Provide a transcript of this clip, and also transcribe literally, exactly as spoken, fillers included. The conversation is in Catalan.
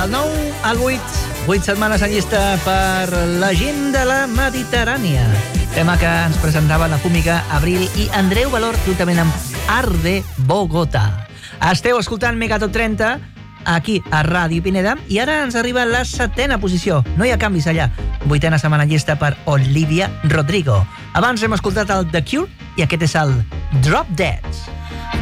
Del nou al vuit, vuit setmanes en llista per la gent de la Mediterrània. Tema que ens presentava la Fúmiga, Abril i Andreu Valor, juntament amb Arde Bogotà. Esteu escoltant Mega Top trenta, aquí a Ràdio Pineda, i ara ens arriba la setena posició. No hi ha canvis allà. Vuitena setmana en llista per Olivia Rodrigo. Abans hem escoltat el The Cure i aquest és el Drop Dead.